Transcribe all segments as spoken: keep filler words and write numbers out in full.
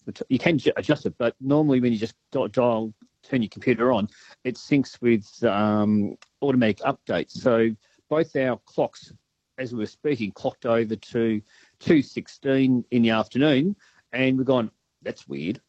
the t- you can ju- adjust it, but normally when you just dial, dial turn your computer on, it syncs with um, automatic updates. So both our clocks, as we were speaking, clocked over to two sixteen in the afternoon, and we've gone, that's weird.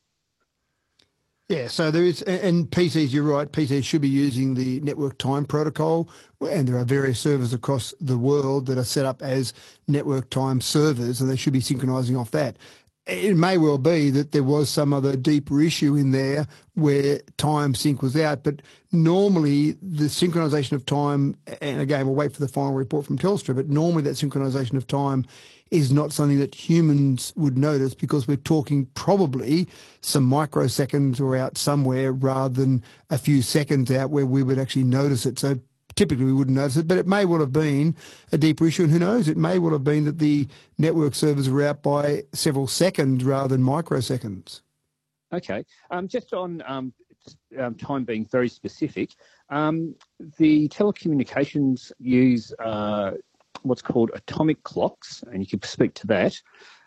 Yeah, so there is, and P Cs, you're right, P Cs should be using the network time protocol, and there are various servers across the world that are set up as network time servers, and they should be synchronizing off that. It may well be that there was some other deeper issue in there where time sync was out, but normally the synchronization of time, and again, we'll wait for the final report from Telstra, but normally that synchronization of time is not something that humans would notice because we're talking probably some microseconds or out somewhere rather than a few seconds out where we would actually notice it. So typically we wouldn't notice it, but it may well have been a deeper issue, and who knows, it may well have been that the network servers were out by several seconds rather than microseconds. Okay. Um, just on um, um, time being very specific, um, the telecommunications use uh, what's called atomic clocks, and you can speak to that.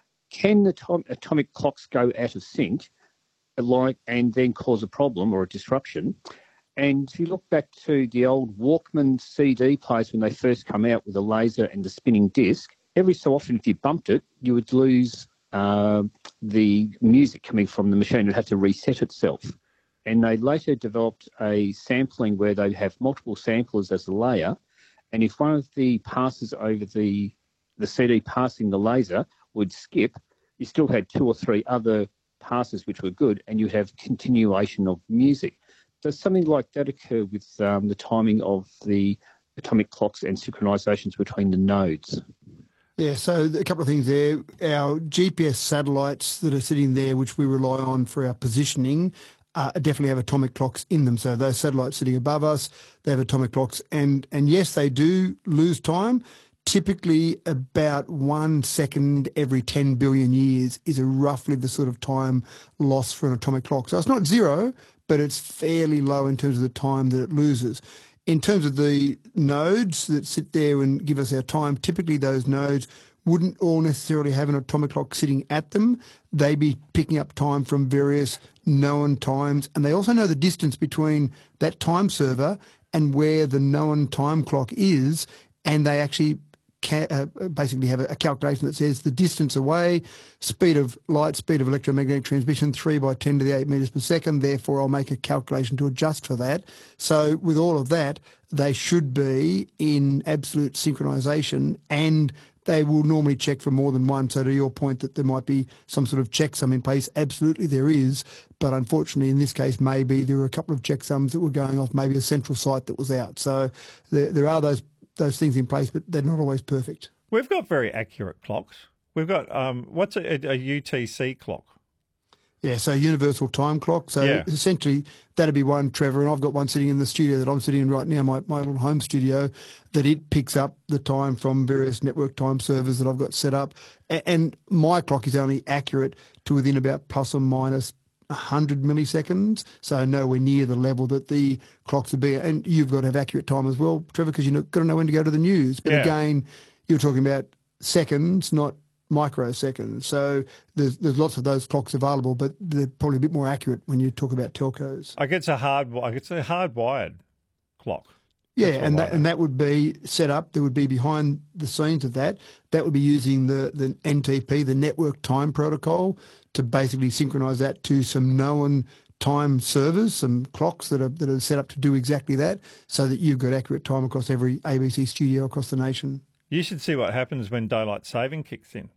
Can the tom- atomic clocks go out of sync like, and then cause a problem or a disruption? And if you look back to the old Walkman C D players when they first come out with a laser and the spinning disc, every so often if you bumped it, you would lose uh, the music coming from the machine. It would have to reset itself. And they later developed a sampling where they have multiple samplers as a layer, and if one of the passes over the the C D passing the laser would skip, you still had two or three other passes which were good, and you'd have continuation of music. Does something like that occur with um, the timing of the atomic clocks and synchronisations between the nodes? Yeah, so a couple of things there. Our G P S satellites that are sitting there, which we rely on for our positioning, uh, definitely have atomic clocks in them. So those satellites sitting above us, they have atomic clocks. And, and yes, they do lose time. Typically about one second every ten billion years is a roughly the sort of time lost for an atomic clock. So it's not zero, but it's fairly low in terms of the time that it loses. In terms of the nodes that sit there and give us our time, typically those nodes wouldn't all necessarily have an atomic clock sitting at them. They'd be picking up time from various known times, and they also know the distance between that time server and where the known time clock is, and they actually Ca- uh, basically have a, a calculation that says the distance away, speed of light, speed of electromagnetic transmission, three by ten to the eight metres per second. Therefore, I'll make a calculation to adjust for that. So with all of that, they should be in absolute synchronisation, and they will normally check for more than one. So to your point that there might be some sort of checksum in place, absolutely there is. But unfortunately, in this case, maybe there were a couple of checksums that were going off, maybe a central site that was out. So there, there are those those things in place, but they're not always perfect. We've got very accurate clocks. We've got, um, what's a, a U T C clock? Yeah, so universal time clock. So yeah. essentially that'd be one, Trevor, and I've got one sitting in the studio that I'm sitting in right now, my, my little home studio, that it picks up the time from various network time servers that I've got set up. And, and my clock is only accurate to within about plus or minus one hundred milliseconds, so nowhere near the level that the clocks would be. And you've got to have accurate time as well, Trevor, because you've got to know when to go to the news. But yeah. again, you're talking about seconds, not microseconds. So there's there's lots of those clocks available, but they're probably a bit more accurate when you talk about telcos. I guess a hard, I guess a hardwired clock. Yeah, and that and that would be set up. There would be behind the scenes of that. That would be using the the N T P, the Network Time Protocol, to basically synchronise that to some known time servers, some clocks that are that are set up to do exactly that, so that you've got accurate time across every A B C studio across the nation. You should see what happens when daylight saving kicks in.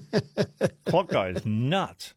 Clock goes nuts.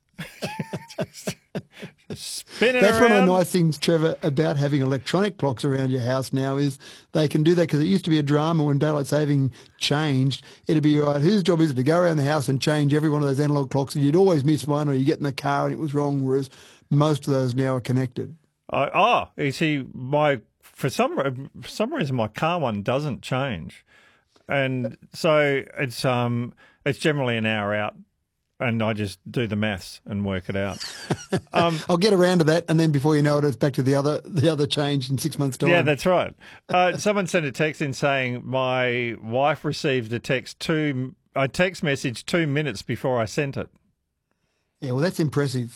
just, just spinning That's around. one of the nice things, Trevor, about having electronic clocks around your house now is they can do that, because it used to be a drama when daylight saving changed. It'd be, right, whose job is it to go around the house and change every one of those analog clocks, and you'd always miss one, or you get in the car and it was wrong, whereas most of those now are connected. Uh, oh, you see, my for some for some reason my car one doesn't change, and so it's um it's generally an hour out. And I just do the maths and work it out. Um, I'll get around to that, and then before you know it, it's back to the other the other change in six months' time. Yeah, that's right. Uh, someone sent a text in saying my wife received a text two a text message two minutes before I sent it. Yeah, well, that's impressive.